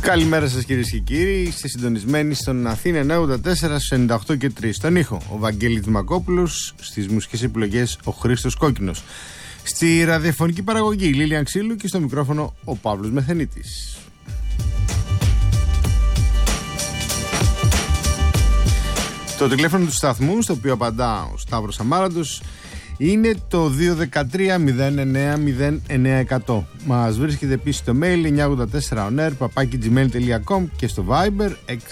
Καλημέρα σας κυρίες και κύριοι. Είστε συντονισμένοι στον Αθήνα 94 στους 98 και 3. Στον ήχο ο Βαγγέλης Δημακόπουλος, στις μουσικές επιλογές ο Χρήστος Κόκκινος. Στη ραδιοφωνική παραγωγή Λίλιαν Ξύλου και στο μικρόφωνο ο Παύλος Μεθενίτης. Το τηλέφωνο του σταθμού, στο οποίο απαντά ο Σταύρος Αμάραντος, είναι το 213-09-09-100. Μας βρίσκεται επίσης στο mail 984oner@gmail.com και στο Viber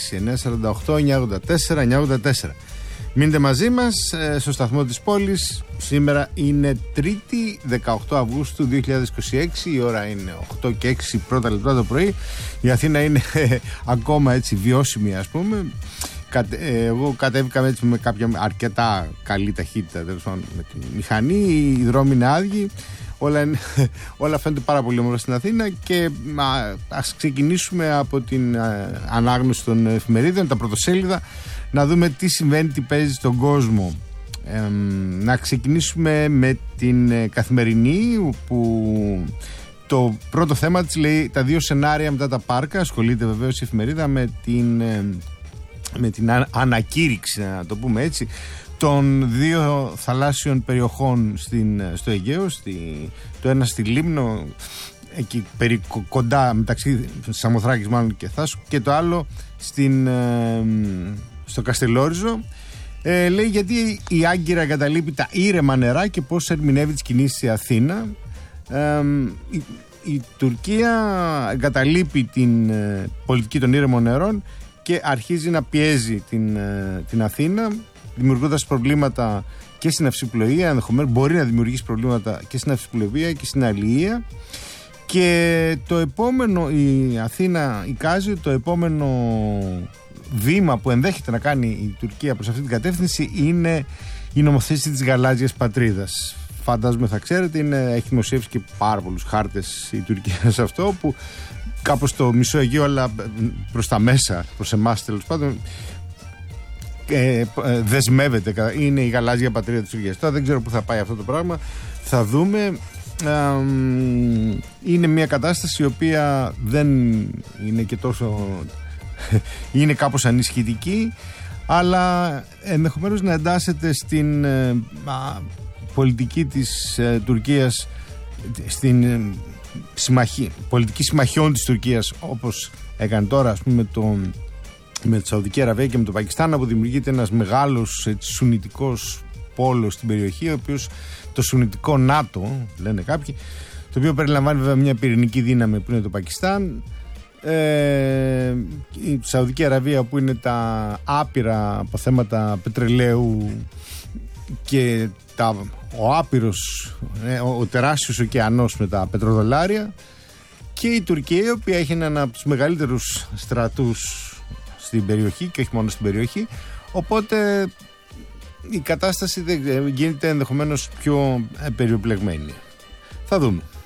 6948-984-984. Μείνετε μαζί μας στο σταθμό της πόλης. Σήμερα είναι 3η 18 Αυγούστου 2026. Η ώρα είναι 8 και 6 πρώτα λεπτά το πρωί. Η Αθήνα είναι ακόμα έτσι βιώσιμη, ας πούμε. Εγώ κατέβηκα έτσι με κάποια αρκετά καλή ταχύτητα, τέλος πάντων, με τη μηχανή. Οι δρόμοι είναι άδειοι. Όλα φαίνονται πάρα πολύ όμορφα στην Αθήνα. Και ας ξεκινήσουμε από την ανάγνωση των εφημερίδων, τα πρωτοσέλιδα, να δούμε τι συμβαίνει, τι παίζει στον κόσμο. Να ξεκινήσουμε με την Καθημερινή, που το πρώτο θέμα της λέει τα 2 σενάρια μετά τα πάρκα. Ασχολείται βεβαίως η εφημερίδα με την ανακήρυξη, να το πούμε έτσι, των 2 θαλάσσιων περιοχών στο Αιγαίο, το ένα στη Λίμνο, εκεί κοντά μεταξύ Σαμοθράκης μάλλον και Θάσου, και το άλλο στο Καστελόριζο. Λέει γιατί η Άγκυρα εγκαταλείπει τα ήρεμα νερά και πώς ερμηνεύει τις κινήσεις στη Αθήνα. Η Τουρκία εγκαταλείπει την πολιτική των ήρεμων νερών και αρχίζει να πιέζει την Αθήνα, δημιουργώντας προβλήματα και στην ναυσιπλοεία. Ενδεχομένως μπορεί να δημιουργήσει προβλήματα και στην ναυσιπλοεία και στην αλληλεία. Και το επόμενο, η Αθήνα εικάζει, το επόμενο βήμα που ενδέχεται να κάνει η Τουρκία προς αυτή την κατεύθυνση είναι η νομοθέτηση της γαλάζιας πατρίδας. Φαντάζομαι θα ξέρετε, έχει δημοσιεύσει και πάρα πολλούς χάρτες η Τουρκία σε αυτό, που κάπως το μισό Αιγαίο, αλλά προς τα μέσα, προς εμάς τέλος πάντων, δεσμεύεται. Είναι η γαλάζια πατρίδα της Τουρκίας. Τώρα δεν ξέρω πού θα πάει αυτό το πράγμα. Θα δούμε. Είναι μια κατάσταση η οποία δεν είναι και τόσο είναι κάπως ανησυχητική, αλλά ενδεχομένως να εντάσσεται στην πολιτική της Τουρκίας, στην πολιτική συμμαχιών της Τουρκίας, όπως έκανε τώρα, ας πούμε, με τη Σαουδική Αραβία και με το Πακιστάν, που δημιουργείται ένας μεγάλος σουνιτικός πόλος στην περιοχή, ο οποίος, το σουνιτικό ΝΑΤΟ λένε κάποιοι, το οποίο περιλαμβάνει βέβαια μια πυρηνική δύναμη που είναι το Πακιστάν, η Σαουδική Αραβία που είναι τα άπειρα αποθέματα πετρελαίου και ο τεράστιος ωκεανός με τα πετροδολάρια, και η Τουρκία, η οποία έχει έναν από τους μεγαλύτερους στρατούς στην περιοχή και όχι μόνο στην περιοχή, οπότε η κατάσταση γίνεται ενδεχομένως πιο περιοπλεγμένη. Θα δούμε.